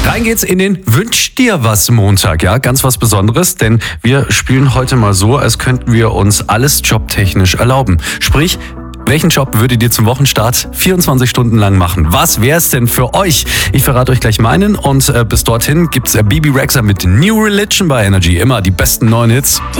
Rein geht's in den Wünsch dir was Montag, ja, ganz was Besonderes, denn wir spielen heute mal so, als könnten wir uns alles jobtechnisch erlauben. Sprich, welchen Job würdet ihr zum Wochenstart 24 Stunden lang machen? Was wär's denn für euch? Ich verrate euch gleich meinen und bis dorthin gibt's Bibi Rexha mit New Religion bei Energy. Immer die besten neuen Hits. Die